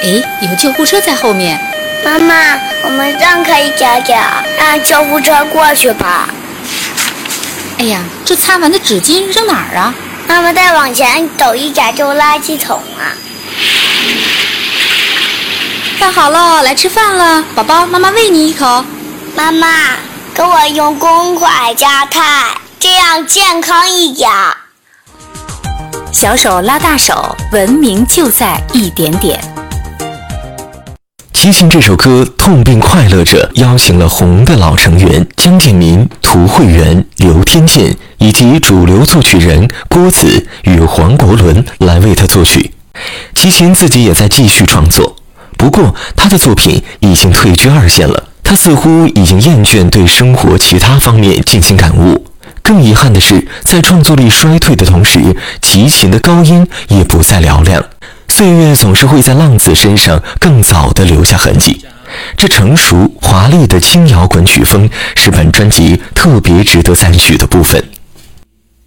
哎，有救护车在后面。 妈妈，我们让开一点点，让救护车过去吧。 哎呀，这擦完的纸巾扔哪儿啊？ 妈妈再往前走一点就垃圾桶了。 饭好了，来吃饭了，宝宝，妈妈喂你一口。 妈妈，给我用公筷加菜，这样健康一点。 小手拉大手，文明就在一点点。 齐秦这首歌《痛并快乐着》邀请了红的老成员江建民、涂慧源、刘天健以及主流作曲人郭子与黄国伦来为他作曲。齐秦自己也在继续创作，不过他的作品已经退居二线了，他似乎已经厌倦对生活其他方面进行感悟。更遗憾的是，在创作力衰退的同时，齐秦的高音也不再嘹亮。岁月总是会在浪子身上更早地留下痕迹，这成熟华丽的轻摇滚曲风是本专辑特别值得赞许的部分。